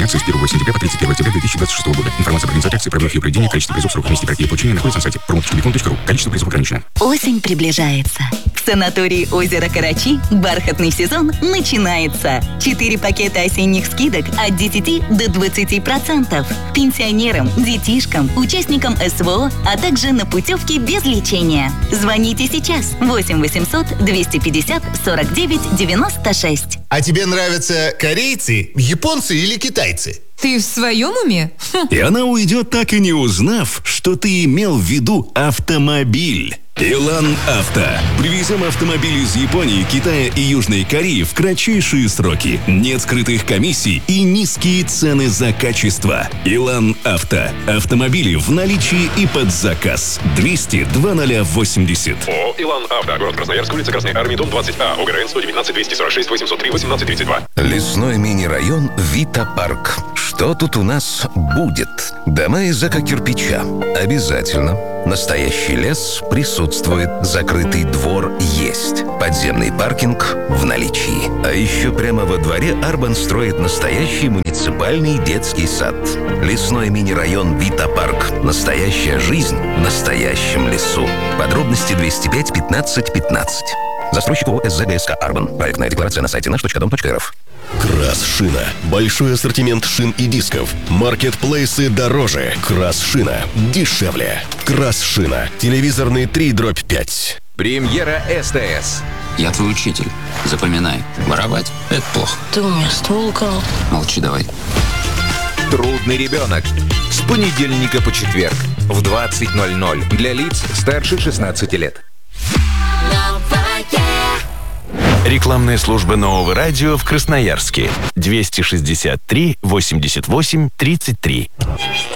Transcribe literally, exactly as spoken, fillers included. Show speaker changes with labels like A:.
A: акции с первого сентября по тридцать первое октября две тысячи двадцать шестого года. Информация про организацию акции, правила ее проведения, количество призов, срок месте пройти получения находится на сайте промоточтелефон точка ру. Количество призов ограничено.
B: Осень приближается. В санатории озера Карачи бархатный сезон начинается. Четыре пакета осенних скидок от десяти до двадцати процентов. Пенсионерам, детишкам, участникам СВО, а также на путевки без лечения. Звоните сейчас. восемь восемьсот двести пятьдесят сорок девять девяносто шесть.
C: А тебе нравятся корейцы, японцы или китайцы?
D: Ты в своем уме?
E: И она уйдет, так и не узнав, что ты имел в виду автомобиль. Илан Авто. Привезем автомобиль из Японии, Китая и Южной Кореи в кратчайшие сроки. Нет скрытых комиссий и низкие цены за качество. Илан Авто. Автомобили в наличии и под заказ. двести два ноль восемьдесят.
F: ООО «Илан Авто». Город Красноярск, улица Красной Армии, дом двадцать А. ОГРН сто девятнадцать двести сорок шесть восемьсот три восемнадцать тридцать два.
G: Лесной мини-район Вита Парк. Что тут у нас будет? Дома из эко-кирпича. Обязательно. Настоящий лес присутствует. Закрытый двор есть. Подземный паркинг в наличии. А еще прямо во дворе Арбан строит настоящий муниципальный детский сад. Лесной мини-район Вита Парк. Настоящая жизнь в настоящем лесу. Подробности двести пять пятнадцать пятнадцать. Застройщик ООО СЗГСК «Арбан». Проектная декларация на сайте наш точка дом точка рф.
H: Крас-шина. Большой ассортимент шин и дисков. Маркетплейсы дороже. Крас-шина дешевле. Крас-шина. Телевизорный три дробь пять.
I: Премьера СТС.
J: Я твой учитель. Запоминай. Воровать – это плохо.
K: Ты у меня ствол украл.
J: Молчи давай.
I: Трудный ребенок. С понедельника по четверг в двадцать ноль ноль. Для лиц старше шестнадцати лет.
E: Рекламная служба Нового радио в Красноярске. двести шестьдесят три восемьдесят восемь тридцать три.